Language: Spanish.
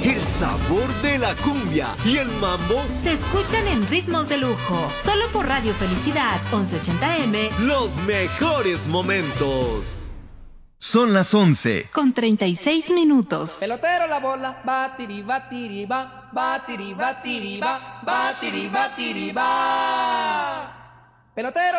El sabor de la cumbia y el mambo se escuchan en ritmos de lujo. Solo por Radio Felicidad 1180M. Los mejores momentos. Son las 11 con 36 minutos. Pelotero la bola, batiri, batiri, ba, batiri, batiri, ba, batiri, batiri, ba. Pelotero